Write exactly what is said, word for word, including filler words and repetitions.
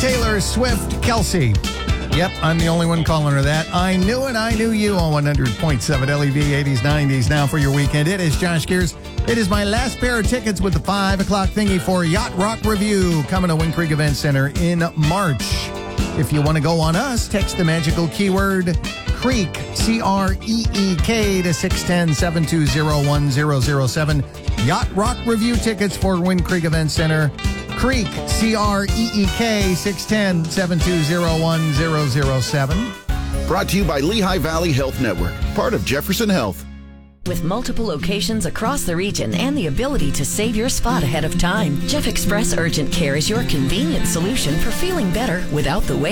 Taylor Swift, Kelsey. Yep, I'm the only one calling her that. I knew it, I knew you on one hundred point seven L E V eighties, nineties. Now for your weekend, it is Josh Gears. It is my last pair of tickets with the five o'clock thingy for Yacht Rock Review coming to Wind Creek Event Center in March. If you want to go on us, text the magical keyword CREEK, C R E E K, to six one zero, seven two zero, one zero zero seven. Yacht Rock Review tickets for Wind Creek Event Center. CREEK, C R E E K, six one zero, seven two zero, one zero zero seven. Brought to you by Lehigh Valley Health Network, part of Jefferson Health. With multiple locations across the region and the ability to save your spot ahead of time, Jeff Express Urgent Care is your convenient solution for feeling better without the wait.